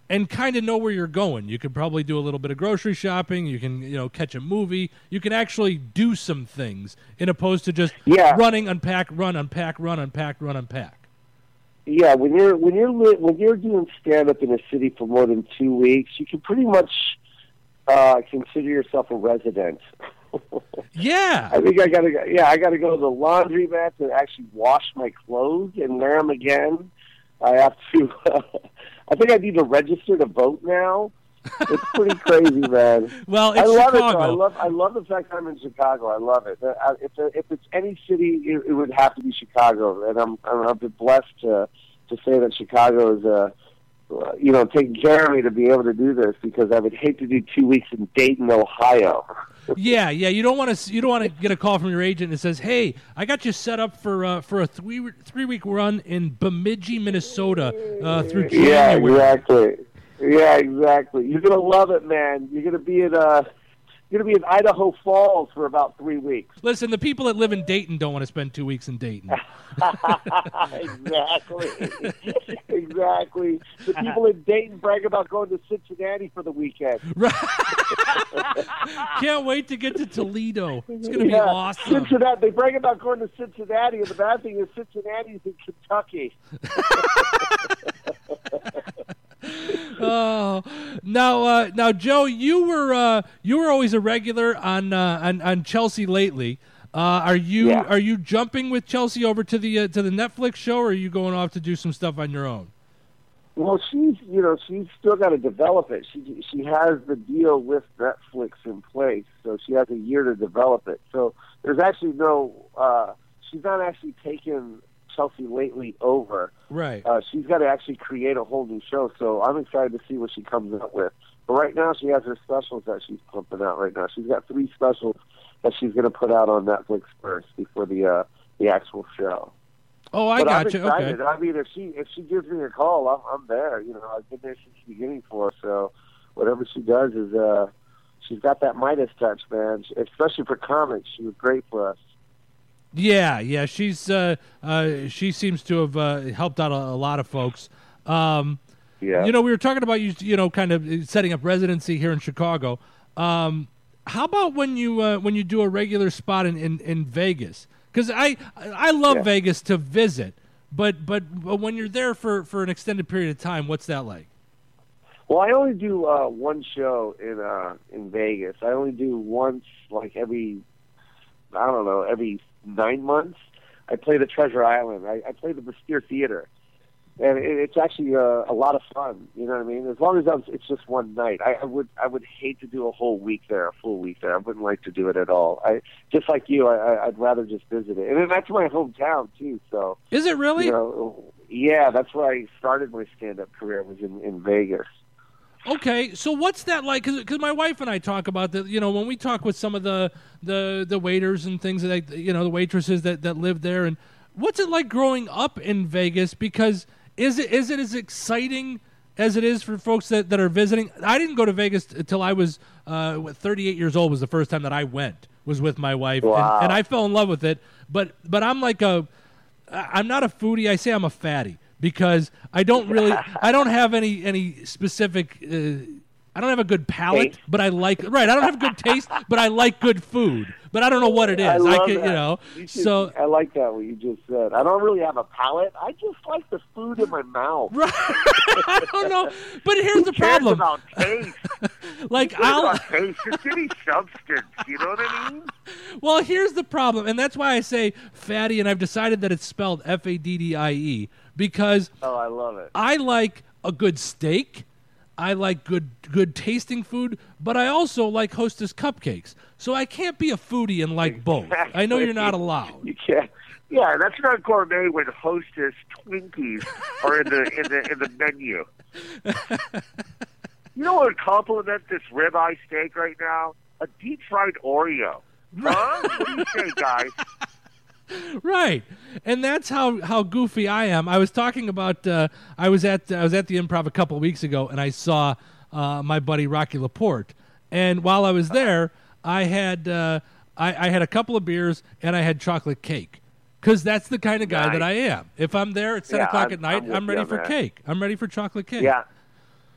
and kind of know where you're going. You could probably do a little bit of grocery shopping. You can, catch a movie. You can actually do some things in opposed to just running, unpack, run, unpack, run, unpack, run, unpack. Yeah, when you're doing stand up in a city for more than 2 weeks, you can pretty much consider yourself a resident. Yeah, I think I gotta go to the laundromat to actually wash my clothes and wear them again. I have to. I think I need to register to vote now. It's pretty crazy, man. Well, it's I love Chicago. it. I love the fact I'm in Chicago. I love it. If it's any city, it would have to be Chicago, and I've been blessed to say that Chicago is taking care of me to be able to do this, because I would hate to do 2 weeks in Dayton, Ohio. Yeah. You don't want to get a call from your agent that says, "Hey, I got you set up for a 3-week run in Bemidji, Minnesota through January." Yeah, exactly. You're gonna love it, man. You're gonna be in Idaho Falls for about 3 weeks. Listen, the people that live in Dayton don't want to spend 2 weeks in Dayton. Exactly. The people in Dayton brag about going to Cincinnati for the weekend. Right. Can't wait to get to Toledo. It's going to be awesome. Cincinnati. They brag about going to Cincinnati, and the bad thing is Cincinnati's in Kentucky. Oh, now, Joe, you were always a regular on Chelsea lately. Are you jumping with Chelsea over to the Netflix show, or are you going off to do some stuff on your own? Well, she's still got to develop it. She has the deal with Netflix in place, so she has a year to develop it. So there's actually she's not actually taken Chelsea lately over. Right. She's got to actually create a whole new show, so I'm excited to see what she comes up with. But right now, she has her specials that she's pumping out right now. She's got 3 specials that she's going to put out on Netflix first before the actual show. Oh, I got you. Okay. I mean, if she gives me a call, I'm there. I've been there since the beginning for her. So whatever she does is she's got that Midas touch, man. Especially for comics, she was great for us. Yeah. She's she seems to have helped out a lot of folks. Yeah. We were talking about you kind of setting up residency here in Chicago. How about when you do a regular spot in Vegas? Because I love Vegas to visit, but when you're there for an extended period of time, what's that like? Well, I only do one show in Vegas. I only do once, like every 9 months. I play the Treasure Island. I play the Bastille Theater. And it's actually a lot of fun. You know what I mean? As long as it's just one night. I would hate to do a whole week there, a full week there. I wouldn't like to do it at all. Just like you, I'd rather just visit it. And that's my hometown too. So is it really? Yeah, that's where I started my stand-up career, was in Vegas. Okay, so what's that like? Because my wife and I talk about that. When we talk with some of the waiters and things that the waitresses that live there, and what's it like growing up in Vegas? Because is it as exciting as it is for folks that are visiting? I didn't go to Vegas until I was 38 years old. Was the first time that I went, was with my wife. Wow. And I fell in love with it. But I'm I'm not a foodie. I say I'm a fatty because I don't have any specific. I don't have a good palate, taste. But I like I don't have good taste, but I like good food. But I don't know what it is. I love that. I like that what you just said. I don't really have a palate. I just like the food in my mouth. Right. I don't know. But here's the problem. About taste. I'll taste. Just give me substance. You know what I mean? Well, here's the problem, and that's why I say fatty, and I've decided that it's spelled Faddie because I love it. I like a good steak. I like good tasting food, but I also like Hostess cupcakes. So I can't be a foodie and like both. I know you're not allowed. You can't. Yeah, that's not gourmet when Hostess Twinkies are in the menu. You know what would complement this ribeye steak right now? A deep fried Oreo. Huh? What do you say, guys? Right, and that's how goofy I am. I was talking about I was at the Improv a couple of weeks ago, and I saw my buddy Rocky Laporte. And while I was there, I had I had a couple of beers and I had chocolate cake, because that's the kind of guy that I am. If I'm there at 10 o'clock at night, I'm ready for cake. I'm ready for chocolate cake. Yeah.